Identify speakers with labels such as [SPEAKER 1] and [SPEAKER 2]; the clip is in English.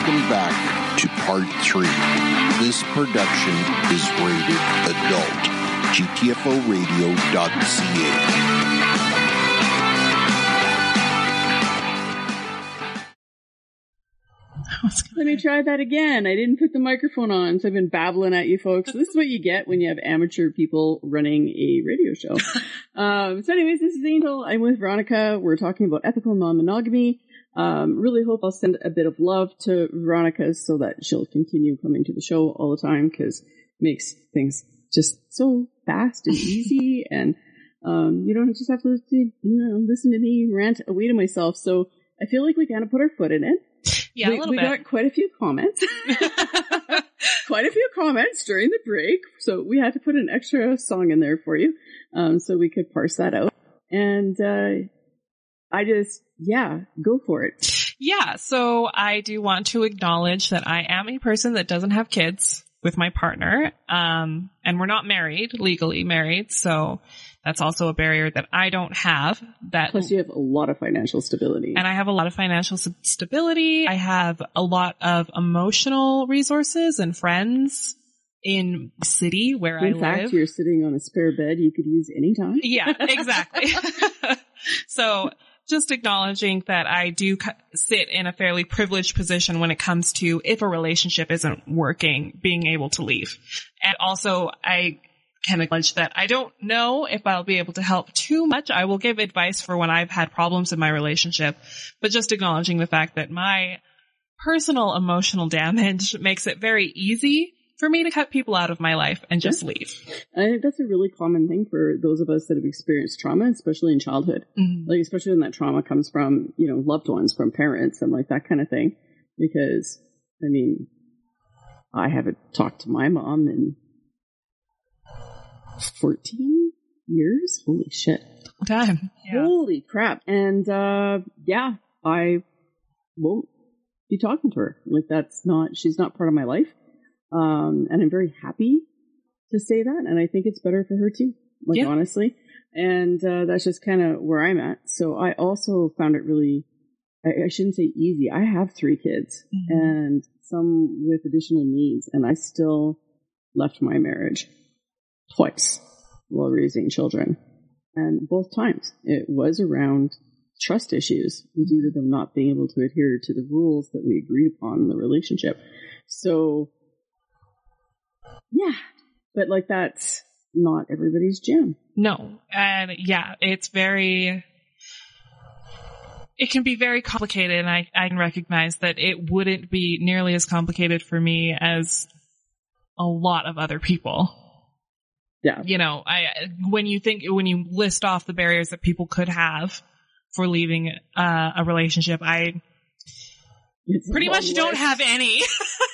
[SPEAKER 1] Welcome back to part 3. This production is rated adult. GTFOradio.ca.
[SPEAKER 2] Let me try that again. I didn't put the microphone on, so I've been babbling at you folks. This is what you get when you have amateur people running a radio show. So anyways, this is Angel. I'm with Veronica. We're talking about ethical non-monogamy. Really hope I'll send a bit of love to Veronica so that she'll continue coming to the show all the time, because it makes things just so fast and easy, and you don't just have to listen to me rant away to myself. So I feel like we kind of put our foot in it.
[SPEAKER 3] Yeah,
[SPEAKER 2] we got quite a few comments. Quite a few comments during the break. So we had to put an extra song in there for you, so we could parse that out. And go for it.
[SPEAKER 3] Yeah, so I do want to acknowledge that I am a person that doesn't have kids with my partner, and we're not legally married, so that's also a barrier that I don't have.
[SPEAKER 2] Plus you have a lot of financial stability.
[SPEAKER 3] And I have a lot of financial stability. I have a lot of emotional resources and friends in the city where I live.
[SPEAKER 2] In fact, you're sitting on a spare bed you could use anytime.
[SPEAKER 3] Yeah, exactly. So just acknowledging that I do sit in a fairly privileged position when it comes to, if a relationship isn't working, being able to leave. And also I can acknowledge that I don't know if I'll be able to help too much. I will give advice for when I've had problems in my relationship, but just acknowledging the fact that my personal emotional damage makes it very easy for me to cut people out of my life and just leave.
[SPEAKER 2] I think that's a really common thing for those of us that have experienced trauma, especially in childhood. Mm-hmm. Like, especially when that trauma comes from, loved ones, from parents and like that kind of thing. Because, I haven't talked to my mom in 14 years. Holy shit.
[SPEAKER 3] Damn.
[SPEAKER 2] Yeah. Holy crap. And, I won't be talking to her. Like, she's not part of my life. And I'm very happy to say that. And I think it's better for her too, honestly. And, that's just kind of where I'm at. So I also found it really, I shouldn't say easy. I have 3 kids, mm-hmm. and some with additional needs, and I still left my marriage twice while raising children. And both times it was around trust issues due to them not being able to adhere to the rules that we agreed upon in the relationship. So, yeah, but that's not everybody's jam.
[SPEAKER 3] No. And yeah, it can be very complicated, and I can recognize that it wouldn't be nearly as complicated for me as a lot of other people.
[SPEAKER 2] Yeah.
[SPEAKER 3] When you list off the barriers that people could have for leaving a relationship, I pretty much don't have any.